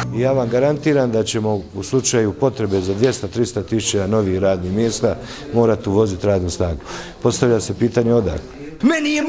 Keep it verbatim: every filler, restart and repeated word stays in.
I ja vam garantiram da ćemo u slučaju potrebe za dvjesto do trista tisuća novih radnih mjesta morati uvoziti radnu snagu. Postavlja se pitanje odakle.